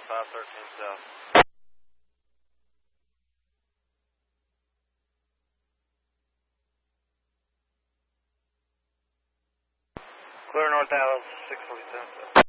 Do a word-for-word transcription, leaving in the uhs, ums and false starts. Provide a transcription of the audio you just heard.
five thirteen south. Clear north Dallas, six forty-seven south.